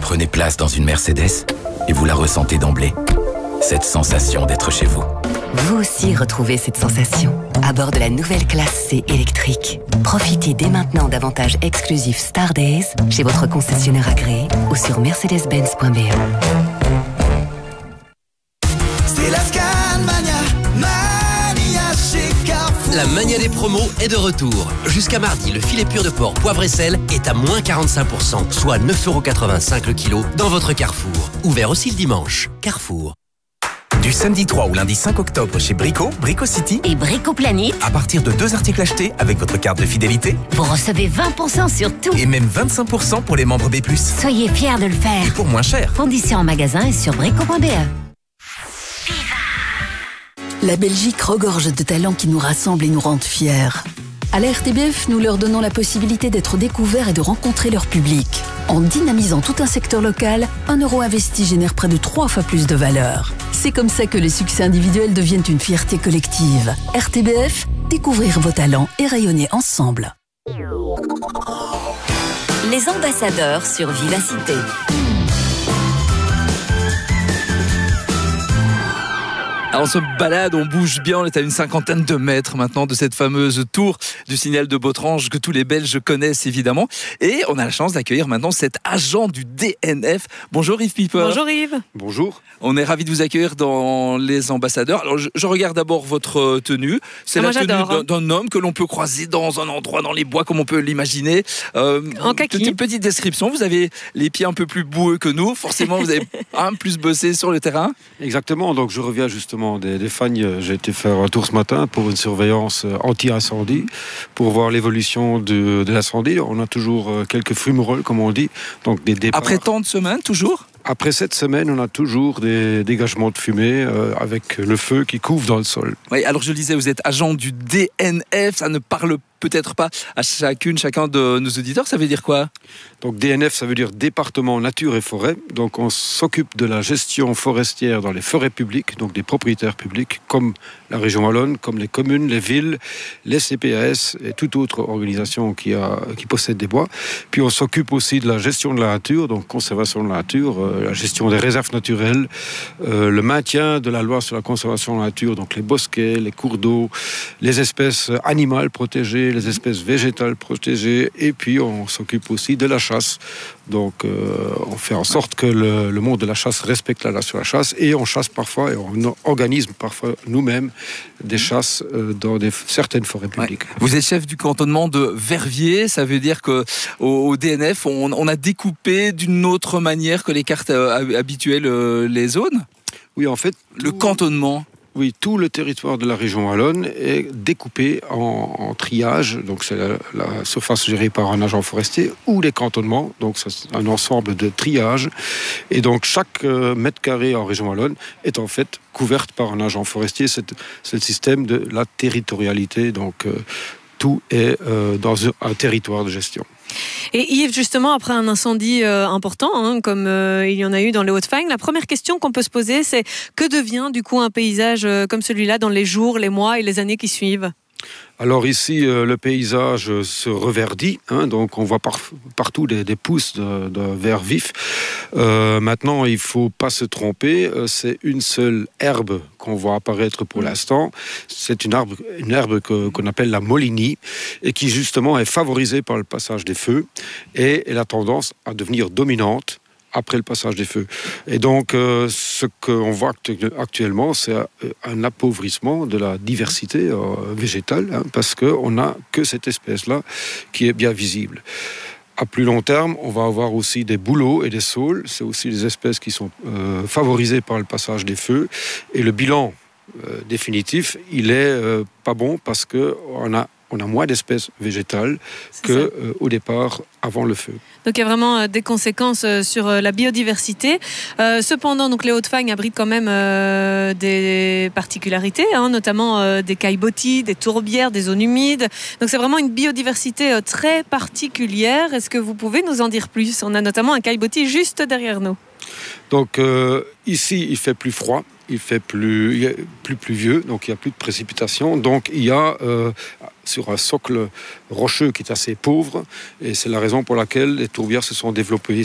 prenez place dans une Mercedes et vous la ressentez d'emblée. Cette sensation d'être chez vous. Vous aussi retrouvez cette sensation à bord de la nouvelle classe C électrique. Profitez dès maintenant d'avantages exclusifs Star Days chez votre concessionnaire agréé ou sur mercedes-benz.be. C'est la Scanmania, Mania chez Carrefour. La mania des promos est de retour. Jusqu'à mardi, le filet pur de porc poivre et sel est à moins 45%, soit 9,85€ le kilo dans votre Carrefour. Ouvert aussi le dimanche. Carrefour. Du samedi 3 au lundi 5 octobre chez Brico, Brico City et Brico Planet. À partir de 2 articles achetés avec votre carte de fidélité, vous recevez 20% sur tout. Et même 25% pour les membres B+. Soyez fiers de le faire. Et pour moins cher. Conditions en magasin et sur brico.be. La Belgique regorge de talents qui nous rassemblent et nous rendent fiers. À la RTBF, nous leur donnons la possibilité d'être découverts et de rencontrer leur public. En dynamisant tout un secteur local, 1 euro investi génère près de 3 fois plus de valeur. C'est comme ça que les succès individuels deviennent une fierté collective. RTBF, découvrir vos talents et rayonner ensemble. Les ambassadeurs sur Vivacité. Alors on se balade, on bouge bien, on est à une 50aine de mètres maintenant de cette fameuse tour du signal de Bautrange que tous les Belges connaissent évidemment. Et on a la chance d'accueillir maintenant cet agent du DNF. Bonjour Yves Piper. Bonjour Yves. Bonjour. On est ravis de vous accueillir dans les ambassadeurs. Alors je regarde d'abord votre tenue. C'est la tenue d'un homme que l'on peut croiser dans un endroit dans les bois comme on peut l'imaginer. En kaki. Une petite description, vous avez les pieds un peu plus boueux que nous. Forcément vous avez plus bossé sur le terrain. Exactement, donc je reviens justement des Fagnes. J'ai été faire un tour ce matin pour une surveillance anti-incendie, pour voir l'évolution de l'incendie. On a toujours quelques fumerolles, comme on dit. Donc des départs. Après tant de semaines, toujours ? Après cette semaine, on a toujours des dégagements de fumée avec le feu qui couvre dans le sol. Oui, alors je le disais, vous êtes agent du DNF, ça ne parle peut-être pas à chacun de nos auditeurs, ça veut dire quoi ? Donc DNF, ça veut dire département nature et forêt. Donc on s'occupe de la gestion forestière dans les forêts publiques, donc des propriétaires publics, comme la région wallonne, comme les communes, les villes, les CPAS et toute autre organisation qui possède des bois. Puis on s'occupe aussi de la gestion de la nature, donc conservation de la nature, la gestion des réserves naturelles, le maintien de la loi sur la conservation de la nature, donc les bosquets, les cours d'eau, les espèces animales protégées, les espèces végétales protégées, et puis on s'occupe aussi de la chasse. Donc on fait en sorte que le monde de la chasse respecte la loi sur la chasse, et on chasse parfois, et on organise parfois nous-mêmes des chasses dans certaines forêts publiques. Ouais. Vous êtes chef du cantonnement de Verviers, ça veut dire qu'au DNF, on a découpé d'une autre manière que les cartes habituelles les zones ? Oui, en fait... Le cantonnement. Oui, tout le territoire de la région wallonne est découpé en triage. Donc c'est la surface gérée par un agent forestier, ou les cantonnements. Donc c'est un ensemble de triages. Et donc chaque mètre carré en région wallonne est en fait couverte par un agent forestier. C'est le système de la territorialité. Donc tout est dans un territoire de gestion. Et Yves, justement, après un incendie important, comme il y en a eu dans les Hauts-de-Fagne, la première question qu'on peut se poser, c'est que devient du coup un paysage comme celui-là dans les jours, les mois et les années qui suivent ? Alors ici, le paysage se reverdit, donc on voit partout des pousses de vert vif. Maintenant, il ne faut pas se tromper, c'est une seule herbe qu'on voit apparaître pour l'instant. C'est une herbe qu'on appelle la molinie, et qui justement est favorisée par le passage des feux, et elle a tendance à devenir dominante après le passage des feux. Et donc, ce qu'on voit actuellement, c'est un appauvrissement de la diversité végétale, parce qu'on n'a que cette espèce-là qui est bien visible. À plus long terme, on va avoir aussi des bouleaux et des saules. C'est aussi des espèces qui sont favorisées par le passage des feux. Et le bilan définitif, il est pas bon, parce qu'on a moins d'espèces végétales qu'au départ, avant le feu. Donc il y a vraiment des conséquences sur la biodiversité. Cependant, donc, les Hauts-de-Fagne abritent quand même des particularités, notamment des caillebotis, des tourbières, des zones humides. Donc c'est vraiment une biodiversité très particulière. Est-ce que vous pouvez nous en dire plus ? On a notamment un caillebotis juste derrière nous. Donc ici, il fait plus froid. Il fait plus pluvieux, donc il n'y a plus de précipitations. Donc il y a sur un socle rocheux qui est assez pauvre, et c'est la raison pour laquelle les tourbières se sont développées